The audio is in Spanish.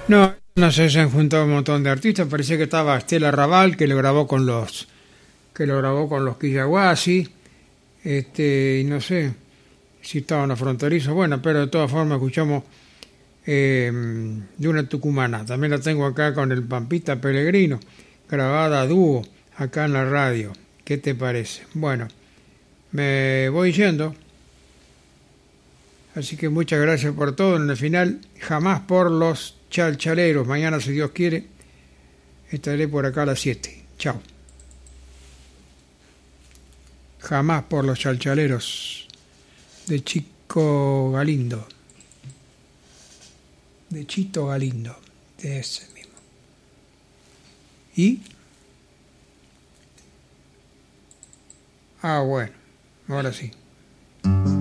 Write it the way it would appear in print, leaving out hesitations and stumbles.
No, no sé, se han juntado un montón de artistas. Parecía que estaba Estela Raval, que lo grabó con los Quillahuasi, y no sé si estaban los fronterizos. Bueno, pero de todas formas escuchamos de una tucumana. También la tengo acá con el Pampita Pellegrino, grabada a dúo acá en la radio. ¿Qué te parece? Bueno, me voy yendo. Así que muchas gracias por todo. En el final, jamás por los chalchaleros. Mañana, si Dios quiere, estaré por acá a las 7. Chao. Jamás por los chalchaleros de Chico Galindo. De Chito Galindo. De ese mismo. Y... bueno, ahora sí.